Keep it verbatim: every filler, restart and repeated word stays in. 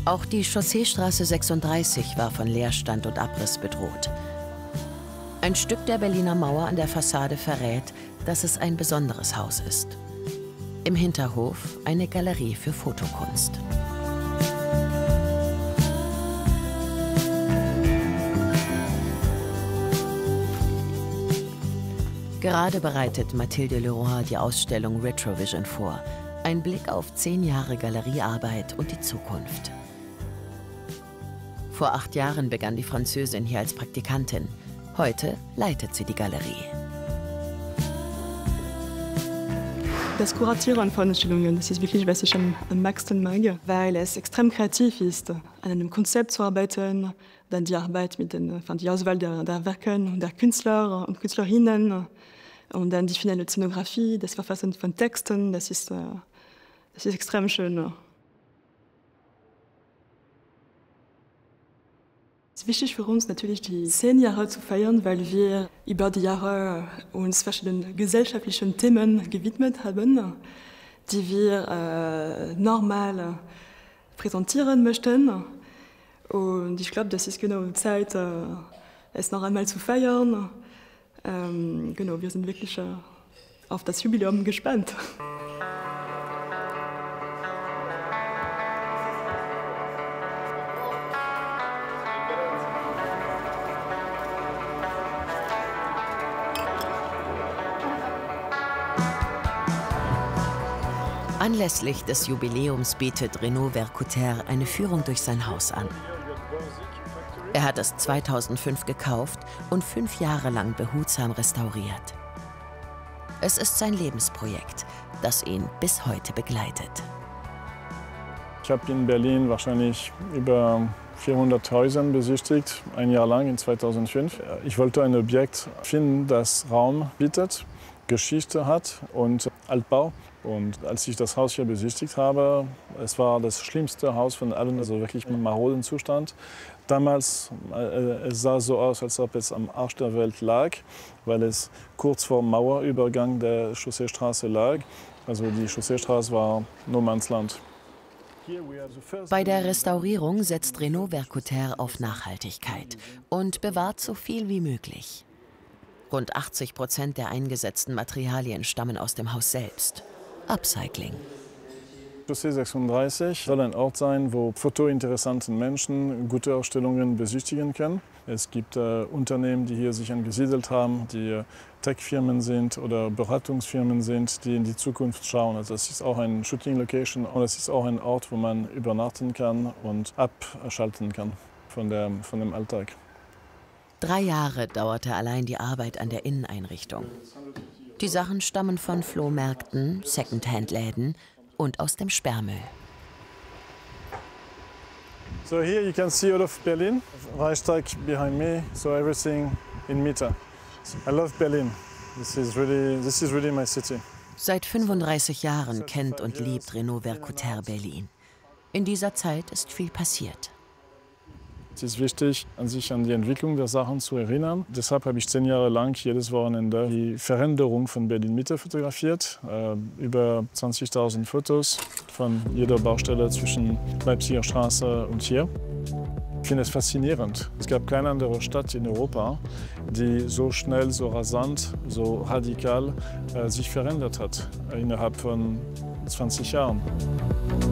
Auch die Chausseestraße sechsunddreißig war von Leerstand und Abriss bedroht. Ein Stück der Berliner Mauer an der Fassade verrät, dass es ein besonderes Haus ist. Im Hinterhof eine Galerie für Fotokunst. Gerade bereitet Mathilde Leroy die Ausstellung Retrovision vor. Ein Blick auf zehn Jahre Galeriearbeit und die Zukunft. Vor acht Jahren begann die Französin hier als Praktikantin. Heute leitet sie die Galerie. Das Kuratieren von Ausstellungen, das ist wirklich, was ich am, am meisten mag, weil es extrem kreativ ist, an einem Konzept zu arbeiten, dann die Arbeit mit den, von die Auswahl der, der Werken der Künstler und Künstlerinnen und dann die finale Szenografie, das Verfassen von Texten, das ist, das ist extrem schön. Es ist wichtig für uns natürlich, die zehn Jahre zu feiern, weil wir über die Jahre uns verschiedenen gesellschaftlichen Themen gewidmet haben, die wir äh, normal präsentieren möchten. Und ich glaube, das ist genau Zeit, äh, es noch einmal zu feiern. Ähm, genau, wir sind wirklich äh, auf das Jubiläum gespannt. Anlässlich des Jubiläums bietet Renaud Vercoutère eine Führung durch sein Haus an. Er hat es zweitausendfünf gekauft und fünf Jahre lang behutsam restauriert. Es ist sein Lebensprojekt, das ihn bis heute begleitet. Ich habe in Berlin wahrscheinlich über vierhundert Häuser besichtigt, ein Jahr lang in zweitausendfünf. Ich wollte ein Objekt finden, das Raum bietet, Geschichte hat und Altbau. Und als ich das Haus hier besichtigt habe, es war das schlimmste Haus von allen, also wirklich im maroden Zustand. Damals äh, es sah es so aus, als ob es am Arsch der Welt lag, weil es kurz vor dem Mauerübergang der Chausseestraße lag. Also die Chausseestraße war No Man's Land. Bei der Restaurierung setzt Renaud Vercoutère auf Nachhaltigkeit und bewahrt so viel wie möglich. Rund achtzig Prozent der eingesetzten Materialien stammen aus dem Haus selbst. Upcycling. Chaussee sechsunddreißig soll ein Ort sein, wo fotointeressanten Menschen gute Ausstellungen besichtigen können. Es gibt äh, Unternehmen, die hier sich angesiedelt haben, die äh, Tech-Firmen sind oder Beratungsfirmen sind, die in die Zukunft schauen. Also es ist auch eine Shooting-Location und es ist auch ein Ort, wo man übernachten kann und abschalten kann von, der, von dem Alltag. Drei Jahre dauerte allein die Arbeit an der Inneneinrichtung. Die Sachen stammen von Flohmärkten, Secondhand-Läden und aus dem Sperrmüll. So here you can see all of Berlin. Reichstag behind me, so everything in meter. I love Berlin. This is really, this is really my city. Seit fünfunddreißig Jahren kennt und liebt Renaud Vercoutère Berlin. In dieser Zeit ist viel passiert. Es ist wichtig, an sich an die Entwicklung der Sachen zu erinnern. Deshalb habe ich zehn Jahre lang jedes Wochenende die Veränderung von Berlin-Mitte fotografiert. Äh, über zwanzigtausend Fotos von jeder Baustelle zwischen Leipziger Straße und hier. Ich finde es faszinierend. Es gab keine andere Stadt in Europa, die so schnell, so rasant, so radikal äh, sich verändert hat äh, innerhalb von zwanzig Jahren.